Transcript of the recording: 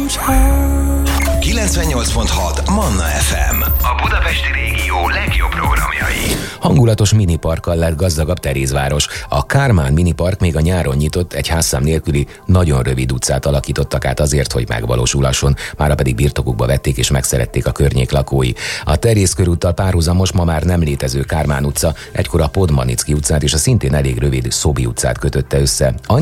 98.6 Manna FM. A budapesti régió legjobb programjai. Hangulatos miniparkkal lett gazdagabb Terézváros. A Kármán minipark még a nyáron nyitott, egy házszám nélküli, nagyon rövid utcát alakítottak át azért, hogy megvalósulhasson, mára pedig birtokukba vették és megszerették a környék lakói. A Teréz körúttal párhuzamos, ma már nem létező Kármán utca egykor a Podmanicki utcát és a szintén elég rövid Szobi utcát kötötte össze.